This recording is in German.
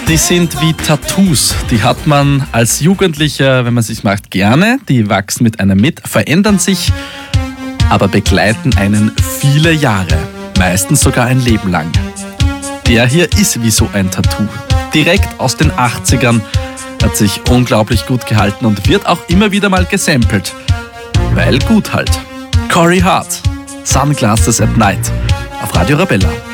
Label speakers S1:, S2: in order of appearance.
S1: Die sind wie Tattoos. Die hat man als Jugendlicher, wenn man sich macht, gerne. Die wachsen mit einem mit, verändern sich, aber begleiten einen viele Jahre. Meistens sogar ein Leben lang. Der hier ist wie so ein Tattoo. Direkt aus den 80ern, hat sich unglaublich gut gehalten und wird auch immer wieder mal gesampelt. Weil gut halt. Corey Hart, Sunglasses at Night, auf Radio Arabella.